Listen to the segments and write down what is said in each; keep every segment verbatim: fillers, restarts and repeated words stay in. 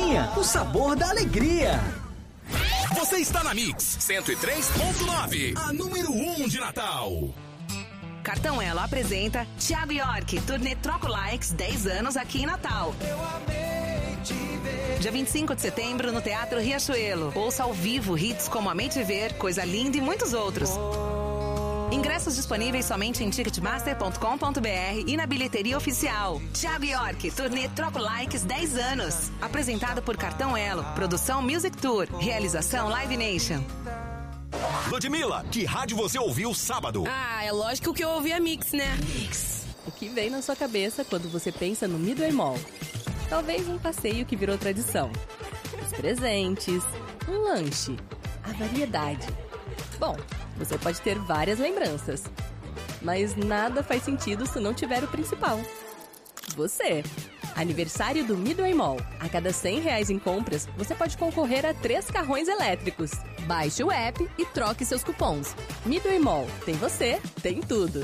Lagoinha, o sabor da alegria. Você está na Mix cento e três ponto nove, a número um de Natal. Cartão Elo apresenta Thiago York, turnê Troco Likes, dez anos aqui em Natal. Eu amei te ver. Dia vinte e cinco de setembro no Teatro Riachuelo. Ouça ao vivo hits como Amei Te Ver, Coisa Linda e muitos outros. Ingressos disponíveis somente em ticketmaster ponto com ponto br e na bilheteria oficial. Thiago York, turnê Troco Likes, dez anos. Apresentado por Cartão Elo, produção Music Tour, realização Live Nation. Ludmilla, que rádio você ouviu sábado? Ah, é lógico que eu ouvi a Mix, né? Mix. O que vem na sua cabeça quando você pensa no Midway Mall? Talvez um passeio que virou tradição. Os presentes, um lanche, a variedade. Bom, você pode ter várias lembranças, mas nada faz sentido se não tiver o principal. Você. Aniversário do Midway Mall. A cada cem reais em compras, você pode concorrer a três carrões elétricos. Baixe o app e troque seus cupons. Midway Mall. Tem você, tem tudo.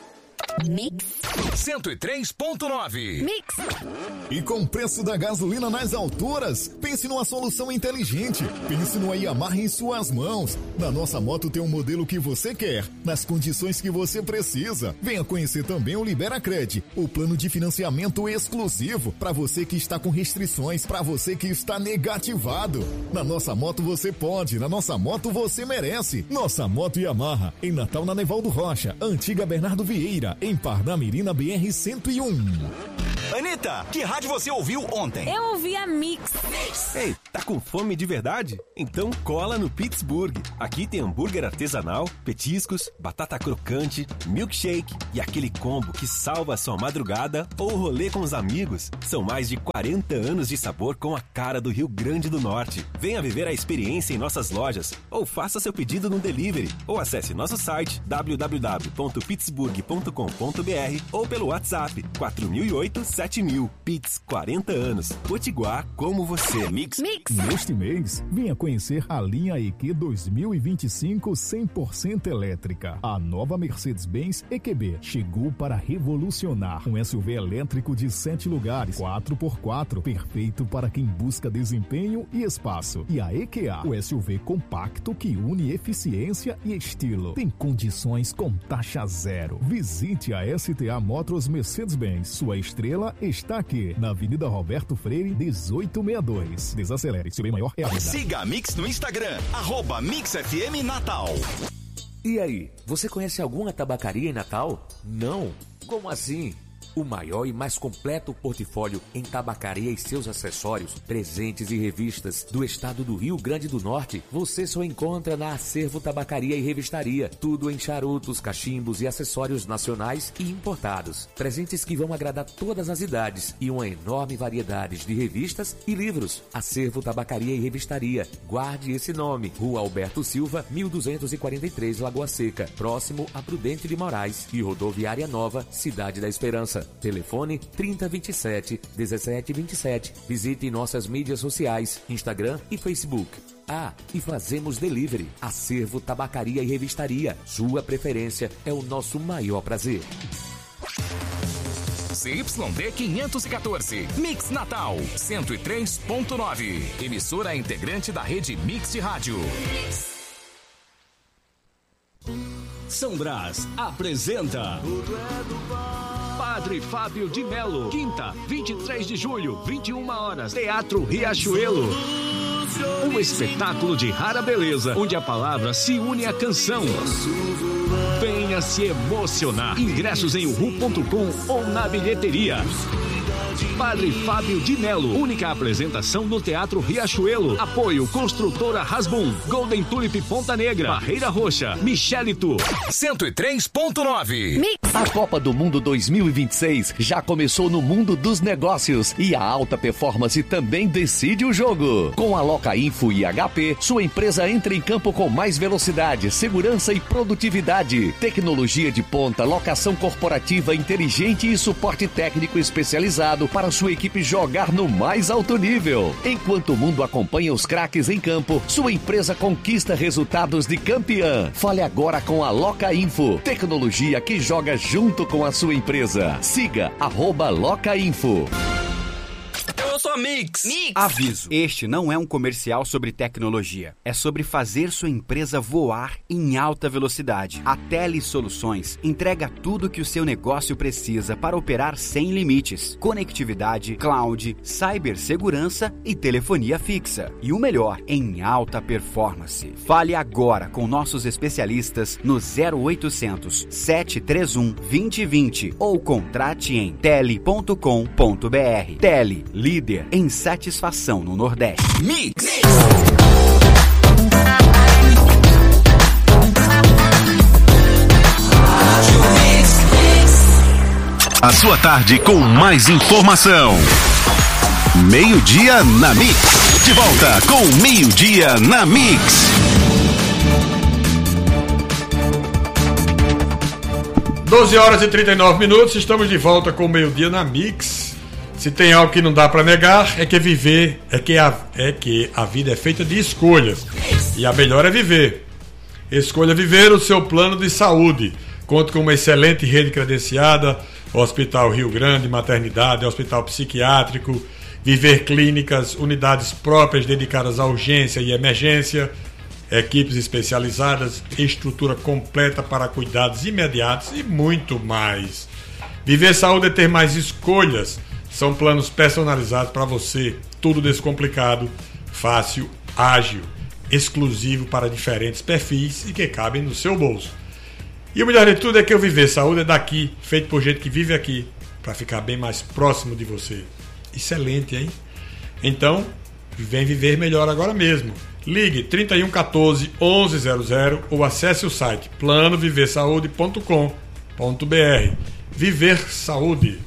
Mix cento e três ponto nove. Mix. E com o preço da gasolina nas alturas, pense numa solução inteligente. Pense no Yamaha em suas mãos. Na nossa moto tem um modelo que você quer, nas condições que você precisa. Venha conhecer também o Liberacred, o plano de financiamento exclusivo para você que está com restrições, para você que está negativado. Na nossa moto você pode, na nossa moto você merece. Nossa moto Yamaha, em Natal na Nevaldo Rocha, antiga Bernardo Vieira, em Parnamirim na B R cento e um. Anitta, que rádio você ouviu ontem? Eu ouvi a Mix. Ei, tá com fome de verdade? Então cola no Pittsburgh. Aqui tem hambúrguer artesanal, petiscos, batata crocante, milkshake e aquele combo que salva a sua madrugada ou rolê com os amigos. São mais de quarenta anos de sabor com a cara do Rio Grande do Norte. Venha viver a experiência em nossas lojas ou faça seu pedido no delivery ou acesse nosso site w w w ponto pittsburgh ponto com ponto b r ou pelo WhatsApp quatro mil e oito, sete mil. Pitts, quarenta anos. Potiguar como você. Mix. Mix. Neste mês, venha conhecer a linha E Q dois mil e vinte e cinco cem por cento elétrica. A nova Mercedes-Benz E Q B chegou para revolucionar. Um S U V elétrico de sete lugares, quatro por quatro, perfeito para quem busca desempenho e espaço. E a E Q A, o S U V compacto que une eficiência e estilo. Tem condições com taxa zero. Visite a S T A Motors Mercedes-Benz. Sua estrela está aqui, na Avenida Roberto Freire, dezoito sessenta e dois. Desacelere, seu bem maior é a vida. Siga a Mix no Instagram, arroba Mix F M Natal. E aí, você conhece alguma tabacaria em Natal? Não? Como assim? O maior e mais completo portfólio em tabacaria e seus acessórios, presentes e revistas do estado do Rio Grande do Norte, você só encontra na Acervo Tabacaria e Revistaria. Tudo em charutos, cachimbos e acessórios nacionais e importados. Presentes que vão agradar todas as idades e uma enorme variedade de revistas e livros. Acervo Tabacaria e Revistaria. Guarde esse nome. Rua Alberto Silva, mil duzentos e quarenta e três, Lagoa Seca, próximo a Prudente de Moraes e Rodoviária Nova, Cidade da Esperança. Telefone trinta, vinte e sete, dezessete, vinte e sete. Visite nossas mídias sociais, Instagram e Facebook. Ah, e fazemos delivery. Acervo Tabacaria e Revistaria. Sua preferência é o nosso maior prazer. C Y D quinhentos e quatorze, Mix Natal cento e três ponto nove. Emissora integrante da rede Mix de Rádio. São Brás apresenta Padre Fábio de Melo, quinta, vinte e três de julho, vinte e uma horas, Teatro Riachuelo. Um espetáculo de rara beleza, onde a palavra se une à canção. Venha se emocionar. Ingressos em uhu ponto com ou na bilheteria. Padre Fábio de Melo, única apresentação no Teatro Riachuelo. Apoio Construtora Rasbum, Golden Tulip Ponta Negra, Barreira Roxa, Michelito. cento e três ponto nove. A Copa do Mundo dois mil e vinte e seis já começou no mundo dos negócios e a alta performance também decide o jogo. Com a Loca Info e H P, sua empresa entra em campo com mais velocidade, segurança e produtividade. Tecnologia de ponta, locação corporativa inteligente e suporte técnico especializado para sua equipe jogar no mais alto nível. Enquanto o mundo acompanha os craques em campo, sua empresa conquista resultados de campeã. Fale agora com a Loca Info, tecnologia que joga junto com a sua empresa. Siga arroba Loca Info. Eu sou só Mix. Mix. Aviso, este não é um comercial sobre tecnologia. É sobre fazer sua empresa voar em alta velocidade. A Tele Soluções entrega tudo que o seu negócio precisa para operar sem limites. Conectividade, cloud, cibersegurança e telefonia fixa. E o melhor, em alta performance. Fale agora com nossos especialistas no zero oitocentos, sete três um, dois zero dois zero ou contrate em tele ponto com ponto br. Tele, líder em satisfação no Nordeste. Mix. A sua tarde com mais informação. Meio-dia na Mix. De volta com Meio-dia na Mix. doze horas e trinta e nove minutos, estamos de volta com o Meio-dia na Mix. Se tem algo que não dá para negar, é que viver, é que, a, é que a vida é feita de escolhas. E a melhor é viver. Escolha viver o seu plano de saúde. Conta com uma excelente rede credenciada, Hospital Rio Grande, maternidade, hospital psiquiátrico, Viver Clínicas, unidades próprias dedicadas à urgência e emergência, equipes especializadas, estrutura completa para cuidados imediatos e muito mais. Viver Saúde é ter mais escolhas. São planos personalizados para você, tudo descomplicado, fácil, ágil, exclusivo para diferentes perfis e que cabem no seu bolso. E o melhor de tudo é que o Viver Saúde é daqui, feito por gente que vive aqui, para ficar bem mais próximo de você. Excelente, hein? Então, vem viver melhor agora mesmo. Ligue trinta e um, quatorze, onze zero zero ou acesse o site plano viver saúde ponto com ponto br. Viver Saúde.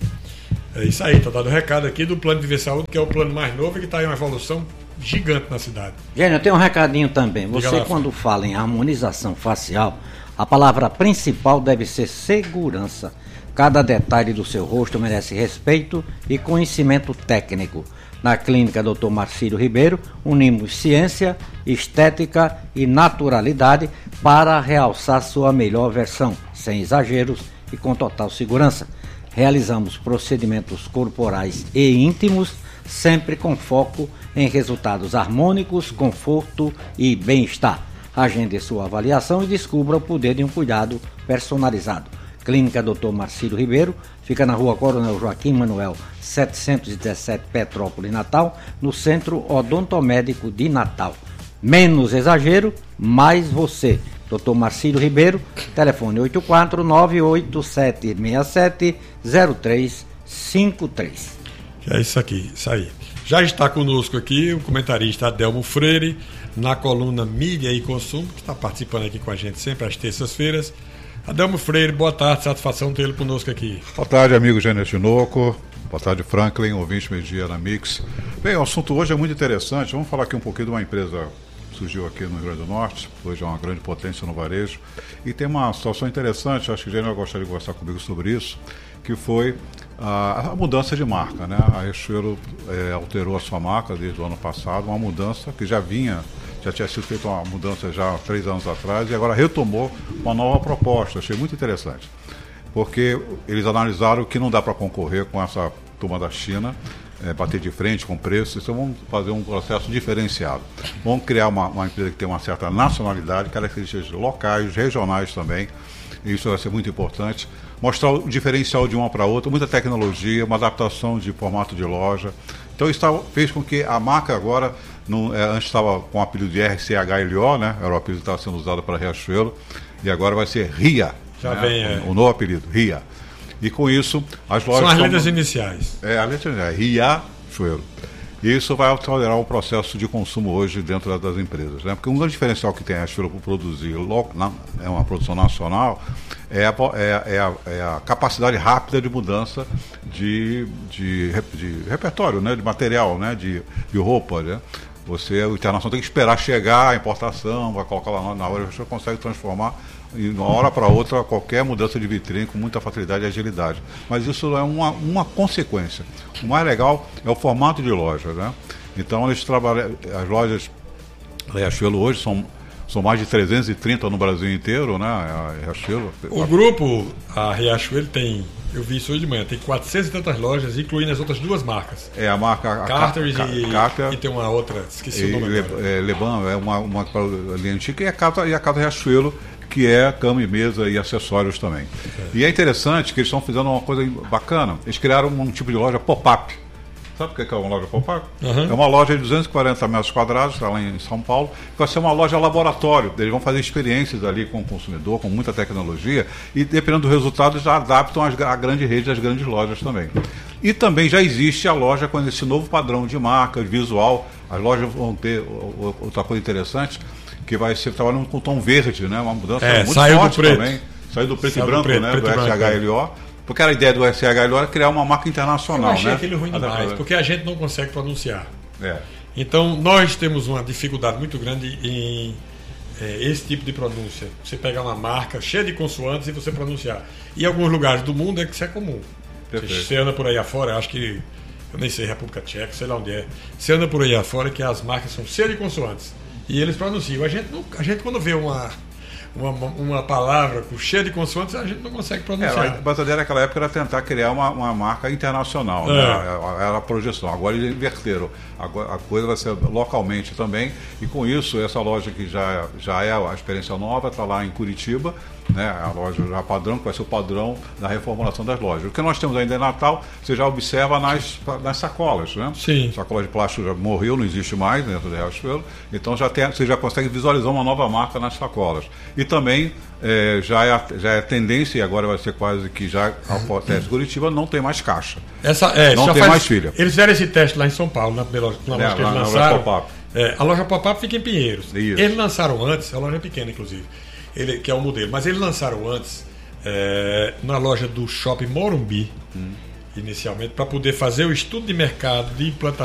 É isso aí, tá dado o recado aqui do Plano Viver Saúde, que é o plano mais novo e que está em uma evolução gigante na cidade. Gênio, eu tenho um recadinho também. Você, lá, quando filho. fala em harmonização facial, a palavra principal deve ser segurança. Cada detalhe do seu rosto merece respeito e conhecimento técnico. Na clínica doutor Marcílio Ribeiro, unimos ciência, estética e naturalidade para realçar sua melhor versão, sem exageros e com total segurança. Realizamos procedimentos corporais e íntimos, sempre com foco em resultados harmônicos, conforto e bem-estar. Agende sua avaliação e descubra o poder de um cuidado personalizado. Clínica doutor Marcílio Ribeiro, fica na rua Coronel Joaquim Manuel, setecentos e dezessete, Petrópolis, Natal, no Centro Odontomédico de Natal. Menos exagero, mais você. doutor Marcílio Ribeiro, telefone oito quatro nove oito sete seis sete zero três cinco três. É isso aqui, isso aí. Já está conosco aqui o comentarista Adelmo Freire, na coluna Mídia e Consumo, que está participando aqui com a gente sempre às terças-feiras. Adelmo Freire, boa tarde, satisfação tê-lo conosco aqui. Boa tarde, amigo Gênio Tinoco. Boa tarde, Franklin, ouvinte Meio-Dia na Mix. Bem, o assunto hoje é muito interessante. Vamos falar aqui um pouquinho de uma empresa que surgiu aqui no Rio Grande do Norte, hoje é uma grande potência no varejo. E tem uma situação interessante, acho que o Gênio gostaria de conversar comigo sobre isso, que foi a, a mudança de marca, né? A Riachuelo é, alterou a sua marca desde o ano passado, uma mudança que já vinha, já tinha sido feita uma mudança já há três anos atrás e agora retomou uma nova proposta. Achei muito interessante, porque eles analisaram que não dá para concorrer com essa turma da China, é, bater de frente com preço, então vamos fazer um processo diferenciado. Vamos criar uma, uma empresa que tem uma certa nacionalidade, características locais, regionais também, e isso vai ser muito importante. Mostrar o diferencial de uma para outra, muita tecnologia, uma adaptação de formato de loja. Então isso fez com que a marca agora, não, é, antes estava com o apelido de R C H L O, né? Era o apelido que estava sendo usado para Riachuelo, e agora vai ser RIA. Já né? vem, é. O novo apelido, RIA. E com isso, as lojas... São as são, letras iniciais. É, a letra inicial, Riachuelo. E isso vai acelerar o processo de consumo hoje dentro das empresas, né? Porque um grande diferencial que tem a Riachuelo para produzir logo, na, é uma produção nacional, é a, é, a, é a capacidade rápida de mudança de, de, de repertório, né? De material, né? de, de roupa, né? Você, o internacional tem que esperar chegar a importação, vai colocar lá na hora, você consegue transformar de uma hora para outra qualquer mudança de vitrine com muita facilidade e agilidade. Mas isso é uma, uma consequência. O mais legal é o formato de loja, né? Então eles trabalham, as lojas Riachuelo hoje são, são mais de trezentas e trinta no Brasil inteiro, né? A Riachuelo. O grupo, a Riachuelo tem Eu vi isso hoje de manhã. Tem quatrocentas e tantas lojas, incluindo as outras duas marcas. É, a marca... Carter's a, e, Carter, e tem uma outra, esqueci e, o nome Le, agora. É, Leban, é uma, uma linha antiga, e a Casa, e a Casa Riachuelo, que é cama e mesa e acessórios também. É. E é interessante que eles estão fazendo uma coisa bacana. Eles criaram um tipo de loja pop-up. Sabe o que é uma loja pop-up? Uhum. É uma loja de duzentos e quarenta metros quadrados, está lá em São Paulo, que vai ser uma loja laboratório. Eles vão fazer experiências ali com o consumidor, com muita tecnologia, e dependendo do resultado, já adaptam a grande rede das grandes lojas também. E também já existe a loja com esse novo padrão de marca, visual. As lojas vão ter outra coisa interessante, que vai ser trabalhando com tom verde, né? Uma mudança é, muito saiu forte do preto. também. Saiu do preto saiu e branco, preto, né? Preto do S H L O. Porque a ideia do S H L O era criar uma marca internacional. Eu achei né? aquele ruim demais, porque a gente não consegue pronunciar. É. Então, nós temos uma dificuldade muito grande em é, esse tipo de pronúncia. Você pegar uma marca cheia de consoantes e você pronunciar. E em alguns lugares do mundo é que isso é comum. Você, você anda por aí afora, acho que, eu nem sei, República Tcheca, sei lá onde é. Você anda por aí afora que as marcas são cheias de consoantes. E eles pronunciam. A gente, não, a gente quando vê uma... Uma, uma palavra cheia de consoantes, a gente não consegue pronunciar. É, a batalha naquela época era tentar criar uma, uma marca internacional, é. né? Era a projeção. Agora eles inverteram. Agora, a coisa vai ser localmente também. E com isso, essa loja que já, já é a experiência nova, está lá em Curitiba, né? A loja já padrão, que vai ser o padrão da reformulação das lojas. O que nós temos ainda em Natal, você já observa nas, nas sacolas, né? Sim. Sacola de plástico já morreu, não existe mais dentro do Riachuelo. Então já tem, você já consegue visualizar uma nova marca nas sacolas. E também é, já, é, já é tendência, e agora vai ser quase que já ao teste de Curitiba, não tem mais caixa. Essa, é, não tem faz, mais filha. Eles fizeram esse teste lá em São Paulo, na primeira na loja é, que eles na, lançaram. Na pop-up. É, a loja pop-up fica em Pinheiros. Isso. Eles lançaram antes, a loja é pequena inclusive, ele, que é o modelo, mas eles lançaram antes é, na loja do Shopping Morumbi, hum. inicialmente, para poder fazer o estudo de mercado de implantação